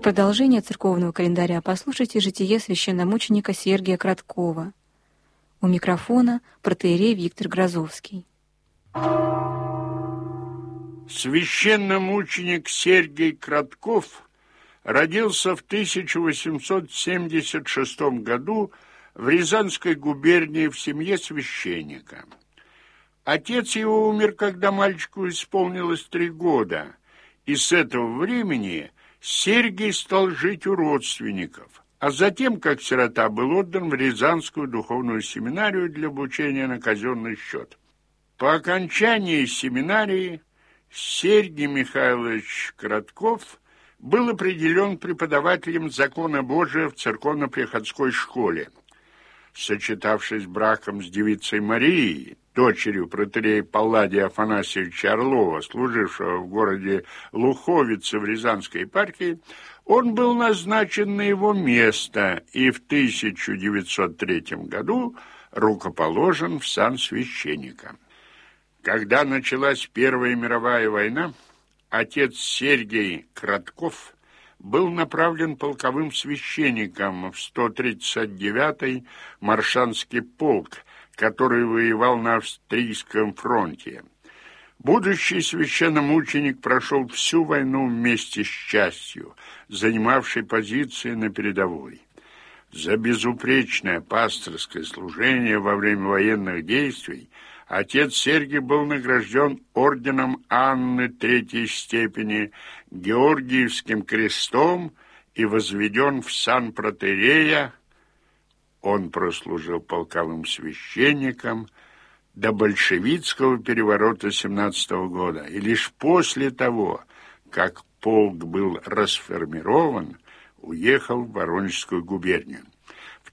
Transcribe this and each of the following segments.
Продолжение церковного календаря послушайте житие священномученика Сергия Краткова. У микрофона протоиерей Виктор Грозовский. Священномученик Сергий Кратков родился в 1876 году в Рязанской губернии в семье священника. Отец его умер, когда мальчику исполнилось 3 года, и с этого времени Сергий стал жить у родственников, а затем, как сирота, был отдан в Рязанскую духовную семинарию для обучения на казенный счет. По окончании семинарии Сергий Михайлович Кратков был определен преподавателем закона Божия в церковно-приходской школе. Сочетавшись браком с девицей Марией, дочерью протоиерея Палладия Афанасьевича Орлова, служившего в городе Луховице в Рязанской епархии, он был назначен на его место и в 1903 году рукоположен в сан священника. Когда началась Первая мировая война, отец Сергий Кратков был направлен полковым священником в 139-й Маршанский полк, который воевал на Австрийском фронте. Будущий священномученик прошел всю войну вместе с частью, занимавшей позиции на передовой. За безупречное пасторское служение во время военных действий отец Сергий был награжден орденом Анны Третьей степени, Георгиевским крестом и возведен в сан протоиерея. Он прослужил полковым священником до большевистского переворота 17 года, и лишь после того, как полк был расформирован, уехал в Воронежскую губернию. В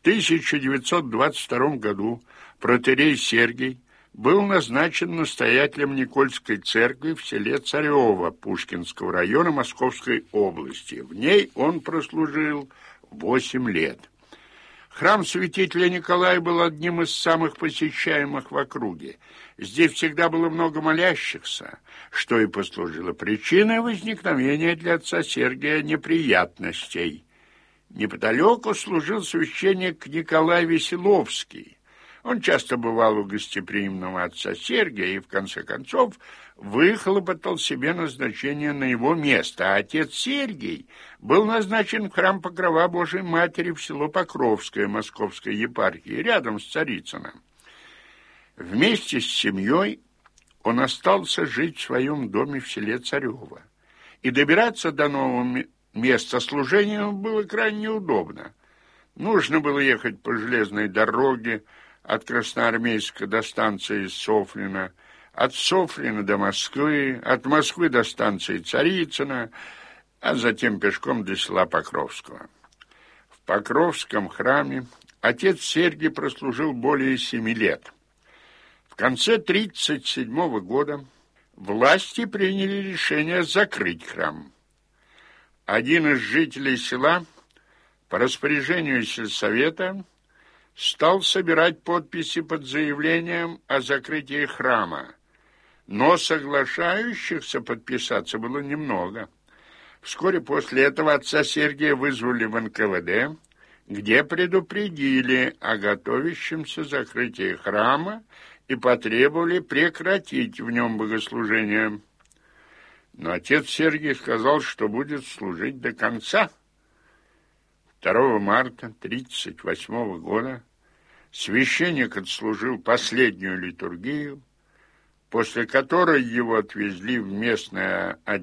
1922 году протоиерей Сергий был назначен настоятелем Никольской церкви в селе Царево Пушкинского района Московской области. В ней он прослужил 8 лет. Храм святителя Николая был одним из самых посещаемых в округе. Здесь всегда было много молящихся, что и послужило причиной возникновения для отца Сергия неприятностей. Неподалеку служил священник Николай Веселовский. Он часто бывал у гостеприимного отца Сергия и, в конце концов, выхлопотал себе назначение на его место, а отец Сергий был назначен в храм Покрова Божией Матери в село Покровское Московской епархии, рядом с Царицыным. Вместе с семьей он остался жить в своем доме в селе Царево, и добираться до нового места служения было крайне неудобно. Нужно было ехать по железной дороге от Красноармейска до станции Софьино, от Софьино до Москвы, от Москвы до станции Царицына, а затем пешком до села Покровского. В Покровском храме отец Сергий прослужил более 7 лет. В конце 1937 года власти приняли решение закрыть храм. Один из жителей села по распоряжению сельсовета стал собирать подписи под заявлением о закрытии храма, но соглашающихся подписаться было немного. Вскоре после этого отца Сергия вызвали в НКВД, где предупредили о готовящемся закрытии храма и потребовали прекратить в нем богослужение. Но отец Сергий сказал, что будет служить до конца. 2 марта 1938 года священник отслужил последнюю литургию, после которой его отвезли в местное отделение